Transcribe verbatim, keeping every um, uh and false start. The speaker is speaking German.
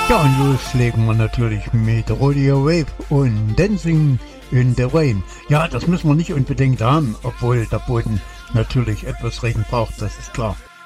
Ja, und los legen wir natürlich mit Rodeo Wave und Dancing in the Rain. Ja, das müssen wir nicht unbedingt haben, obwohl der Boden natürlich etwas Regen braucht, das ist klar.